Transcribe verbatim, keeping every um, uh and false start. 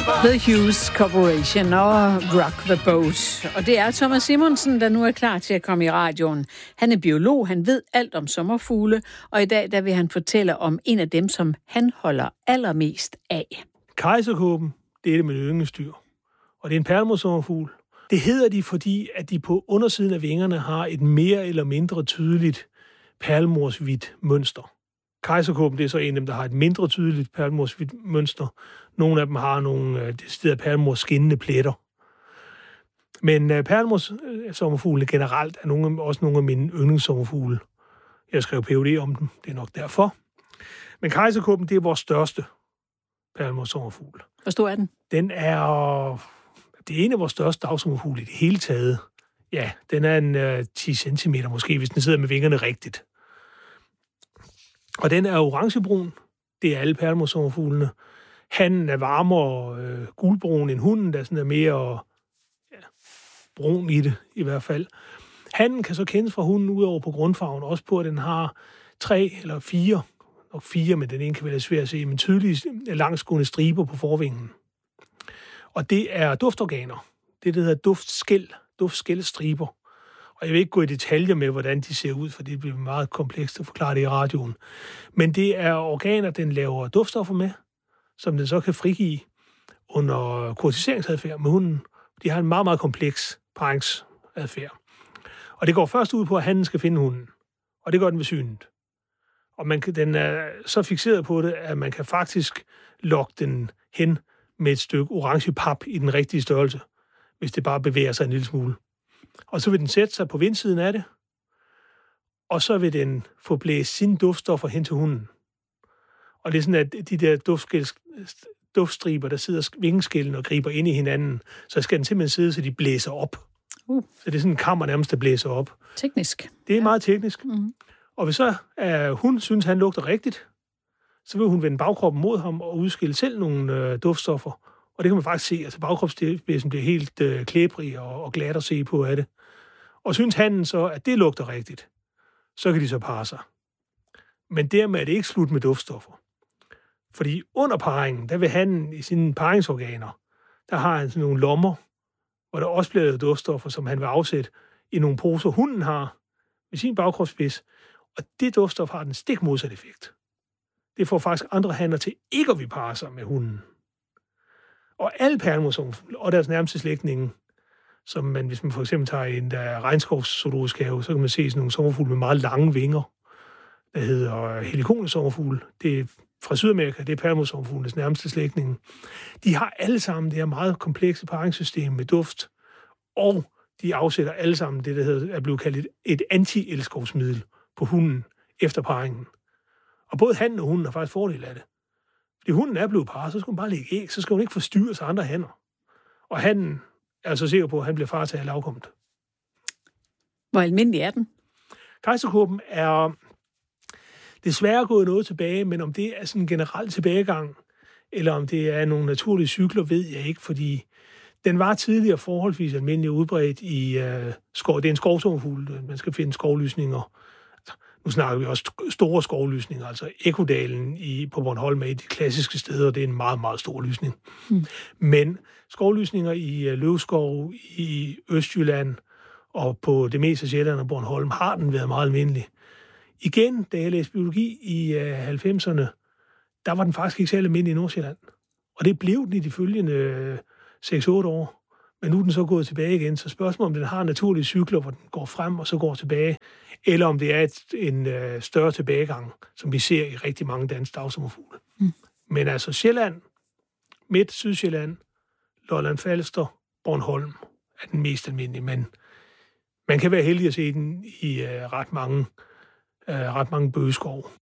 The Hughes Corporation og Rock the Boat. Og det er Thomas Simonsen, der nu er klar til at komme i radioen. Han er biolog, han ved alt om sommerfugle, og i dag der vil han fortælle om en af dem, som han holder allermest af. Kejserkåben, det er det med ynglestyr, og det er en perlemorsommerfugl. Det hedder de, fordi at de på undersiden af vingerne har et mere eller mindre tydeligt perlemorshvidt mønster. Kejserkåben, det er så en af dem, der har et mindre tydeligt perlemorshvidt mønster. Nogle af dem har nogle øh, deciderede perlemorskinnende pletter. Men øh, perlemorssommerfuglene generelt er nogle, også nogle af mine yndlingssommerfugle. Jeg skrev P H D om dem, det er nok derfor. Men kejserkåben, det er vores største perlemorssommerfugl. Hvor stor er den? Den er... Det er en af vores største dagsommerfugle i det hele taget. Ja, den er en øh, ti centimeter måske, hvis den sidder med vingerne rigtigt. Og den er orangebrun. Det er alle perlemorssommerfuglene. Hannen er varmere øh, gulbrun end hunden, der sådan er mere ja, brun i det i hvert fald. Hannen kan så kendes fra hunden udover på grundfarven, også på, at den har tre eller fire, nok fire, men den ene kan være svært at se, men tydelige langsgående striber på forvingen. Og det er duftorganer. Det, der hedder duftskæl, duftskælstriber. Og jeg vil ikke gå i detaljer med, hvordan de ser ud, for det bliver meget komplekst at forklare det i radioen. Men det er organer, den laver duftstoffer med, som den så kan frigive under kurtiseringsadfærd med hunden. De har en meget, meget kompleks paringsadfærd. Og det går først ud på, at hannen skal finde hunden. Og det gør den ved synet. Og man kan, den er så fikseret på det, at man kan faktisk lokke den hen med et stykke orange pap i den rigtige størrelse, hvis det bare bevæger sig en lille smule. Og så vil den sætte sig på vindsiden af det, og så vil den få blæst sine duftstoffer hen til hunden. Og det er sådan, at de der duftstriber, der sidder vingeskælden og griber ind i hinanden, så skal den simpelthen sidde, så de blæser op. Uh. Så det er sådan en kammer nærmest, der blæser op. Teknisk. Det er ja. meget teknisk. Mm-hmm. Og hvis så uh, hun synes, han lugter rigtigt, så vil hun vende bagkroppen mod ham og udskille selv nogle øh, duftstoffer. Og det kan man faktisk se. Altså bagkropsspidsen bliver helt øh, klæbrig og, og glat at se på af det. Og synes hannen så, at det lugter rigtigt, så kan de så parre sig. Men dermed er det ikke slut med duftstoffer. Fordi under parringen, der vil hannen i sine paringsorganer, der har han sådan nogle lommer, hvor der også bliver lavet duftstoffer, som han vil afsætte i nogle poser, hunden har ved sin bagkropsspids. Og det duftstof har den stik modsat effekt. Det får faktisk andre hanner til ikke at vi parre sig med hunden. Og alle perlemorssommerfugle og deres nærmeste slægtninge, som man, hvis man for eksempel tager en der regnskovszoologisk have, så kan man se sådan nogle sommerfugle med meget lange vinger, der hedder helikoniesommerfugle. Det er fra Sydamerika, det er perlemorssommerfuglenes nærmeste slægtninge. De har alle sammen det her meget komplekse paringssystem med duft, og de afsætter alle sammen det, der hedder, er blevet kaldt et, et anti-elskovsmiddel på hunden efter parringen. Og både hannen og hunden har faktisk fordel af det. Fordi hunden er blevet parret, så skal hun bare lægge æg, så skal hun ikke forstyrre sig andre hanner. Og hannen er så sikker på, at han bliver far til at lavkommet. Hvor almindelig er den? Kejserkåben er desværre gået noget tilbage, men om det er sådan en generel tilbagegang, eller om det er nogle naturlige cykler, ved jeg ikke, fordi den var tidligere forholdsvis almindelig udbredt i øh, skov. Det er en skovsommerfugl, man skal finde skovlysninger. Nu snakker vi også store skovlysninger, altså Ekkodalen i, på Bornholm er et af de klassiske steder, det er en meget, meget stor lysning. Mm. Men skovlysninger i løvskov, i Østjylland og på det meste af Sjælland og Bornholm har den været meget almindelig. Igen, da jeg læste biologi i halvfemserne, der var den faktisk ikke særlig almindelig i Nordsjælland. Og det blev den i de følgende seks otte år. Men nu er den så gået tilbage igen, så spørgsmålet om den har naturlige cykler, hvor den går frem og så går tilbage, eller om det er et, en øh, større tilbagegang, som vi ser i rigtig mange danske dagsommerfugle. Mm. Men altså Sjælland, Midt, Sydsjælland, Lolland Falster, Bornholm er den mest almindelige, men man kan være heldig at se den i øh, ret mange, øh, ret mange bøgeskov.